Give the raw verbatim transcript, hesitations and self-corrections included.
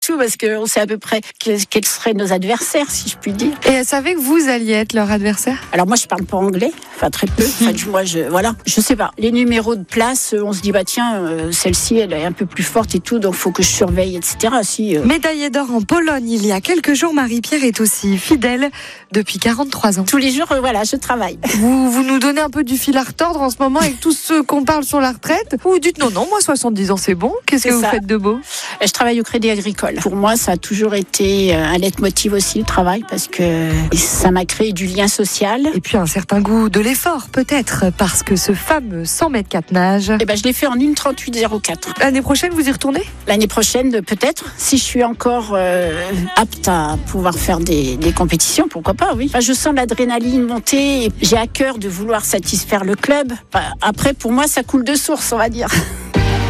tout parce qu'on sait à peu près quels seraient nos adversaires, si je puis dire. Et elle savait que vous alliez être leur adversaire ? Alors moi, je parle pas anglais, enfin très peu. Enfin, moi, je voilà, je sais pas. Les numéros de place, on se dit bah tiens, euh, celle-ci, elle est un peu plus forte et tout, donc faut que je surveille, et cetera. Si. Euh... Médaillée d'or en Pologne il y a quelques jours, Marie-Pierre est aussi fidèle depuis quarante-trois ans. Tous les jours, euh, voilà, je travaille. Vous vous nous donnez un peu du fil à retordre en ce moment avec tous ceux qu'on parle sur la retraite. Vous dites non non, moi soixante-dix ans c'est bon. Qu'est-ce c'est que vous ça. faites de beau ? Je travaille au Crédit Agricole. Pour moi, ça a toujours été un leitmotiv aussi, le travail, parce que ça m'a créé du lien social. Et puis un certain goût de l'effort, peut-être, parce que ce fameux cent mètres quatre nage... Eh ben, je l'ai fait en une trente-huit zéro quatre. L'année prochaine, vous y retournez ? L'année prochaine, peut-être. Si je suis encore euh, apte à pouvoir faire des, des compétitions, pourquoi pas, oui. Enfin, je sens l'adrénaline monter. Et j'ai à cœur de vouloir satisfaire le club. Enfin, après, pour moi, ça coule de source, on va dire.